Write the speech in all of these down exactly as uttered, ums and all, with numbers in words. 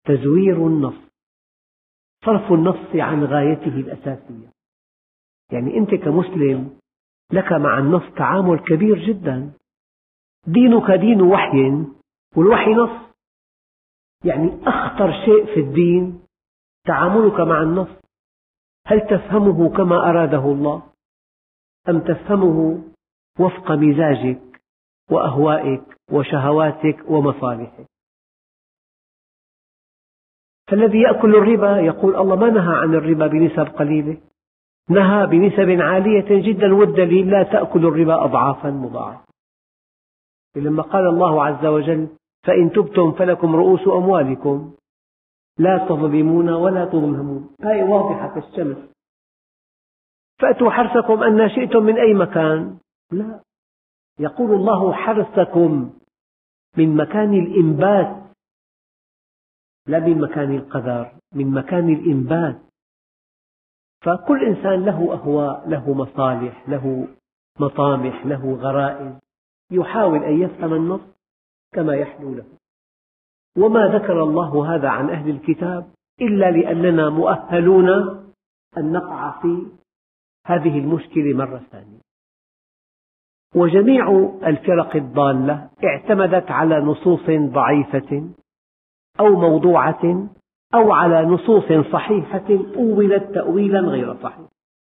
تزوير النص، صرف النص عن غايته الأساسية. يعني أنت كمسلم لك مع النص تعامل كبير جدا، دينك دين وحي والوحي نص. يعني أخطر شيء في الدين تعاملك مع النص، هل تفهمه كما أراده الله أم تفهمه وفق مزاجك وأهوائك وشهواتك ومصالحك؟ فالذي يأكل الربا يقول الله ما نهى عن الربا بنسب قليلة، نهى بنسب عالية جدا، والدليل لا تأكل الربا أضعافا مضاعفة. لما قال الله عز وجل فإن تبتم فلكم رؤوس أموالكم لا تظلمون ولا تظلمون، هذه واضحة كالشمس. فأتوا حرثكم أن شئتم من أي مكان، لا، يقول الله حرثكم من مكان الإنبات لا من مكان القذر، من مكان الإنبات. فكل إنسان له أهواء، له مصالح، له مطامح، له غرائز، يحاول أن يفهم النص كما يحلو له. وما ذكر الله هذا عن أهل الكتاب إلا لأننا مؤهلون أن نقع في هذه المشكلة مرة ثانية. وجميع الفرق الضالة اعتمدت على نصوص ضعيفة أو موضوعة أو على نصوص صحيحة أولت تأويلا غير صحيح.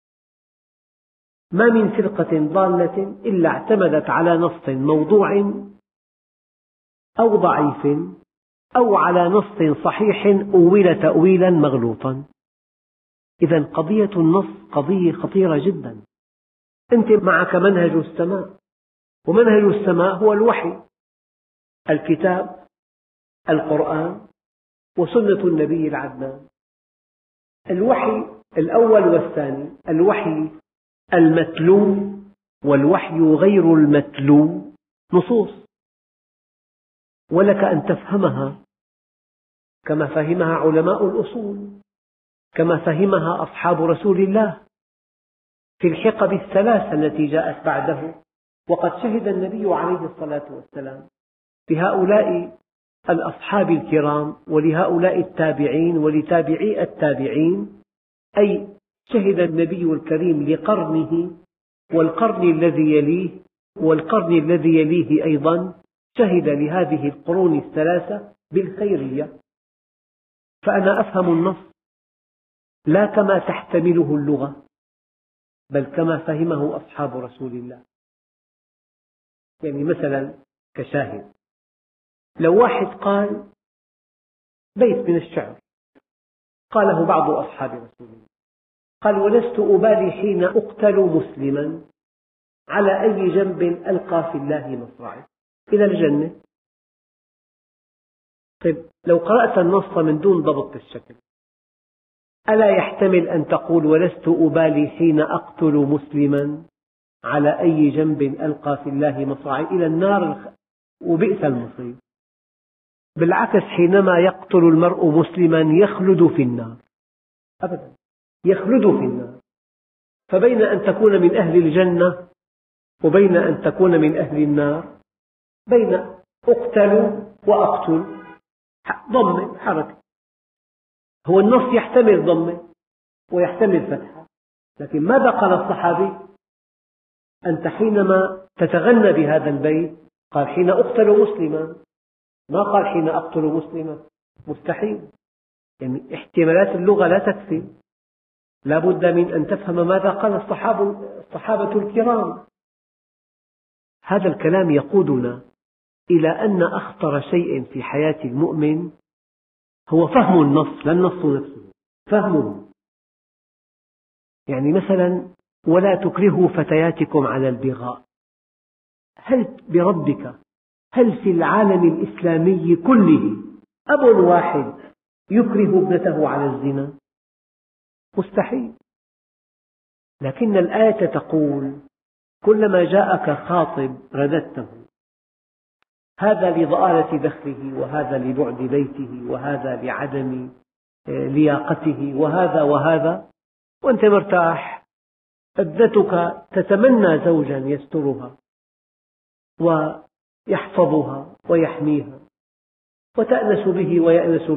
ما من فرقة ضالة إلا اعتمدت على نص موضوع أو ضعيف أو على نص صحيح أول تأويلا مغلوطا. إذن قضية النص قضية خطيرة جدا. أنت معك منهج السماء، ومنهج السماء هو الوحي، الكتاب، القرآن، وسنة النبي العدنان. الوحي الأول والثاني، الوحي المتلو والوحي غير المتلو نصوص، ولك أن تفهمها كما فهمها علماء الأصول، كما فهمها أصحاب رسول الله في الحقب الثلاثة التي جاءت بعده. وقد شهد النبي عليه الصلاة والسلام بهؤلاء الأصحاب الكرام ولهؤلاء التابعين ولتابعي التابعين، أي شهد النبي الكريم لقرنه والقرن الذي يليه والقرن الذي يليه أيضا، شهد لهذه القرون الثلاثة بالخيرية. فأنا أفهم النص لا كما تحتمله اللغة بل كما فهمه أصحاب رسول الله. يعني مثلا كشاهد، لو واحد قال بيت من الشعر قاله بعض أصحاب رسول الله، قال ولست أبالي حين أقتل مسلما على أي جنب ألقى في الله مصرعي إلى الجنة. طيب لو قرأت النص من دون ضبط الشكل، ألا يحتمل أن تقول ولست أبالي حين أقتل مسلما على أي جنب ألقى في الله مصرعي إلى النار وبئس المصير؟ بالعكس، حينما يقتل المرء مسلما يخلد في النار، أبدا يخلد في النار. فبين أن تكون من أهل الجنة وبين أن تكون من أهل النار، بين أقتل وأقتل ضمة حركة. هو النص يحتمل ضمة ويحتمل فتحة، لكن ماذا قال الصحابي؟ أنت حينما تتغنى بهذا البيت قال حين أقتل مسلما، ما قال حين أقتل مسلما، مستحيل. يعني احتمالات اللغة لا تكفي، لا بد من أن تفهم ماذا قال الصحابة, الصحابة الكرام. هذا الكلام يقودنا إلى أن أخطر شيء في حياة المؤمن هو فهم النص، لا النص نفسه، فهمه. يعني مثلا ولا تكرهوا فتياتكم على البغاء، هل بربك هل في العالم الإسلامي كله أب واحد يكره ابنته على الزنا؟ مستحيل. لكن الآية تقول كلما جاءك خاطب رددته، هذا لضآلة دخله، وهذا لبعد بيته، وهذا لعدم لياقته، وهذا وهذا، وأنت مرتاح. ابنتك تتمنى زوجا يسترها ويحفظها ويحميها وتأنس به ويأنس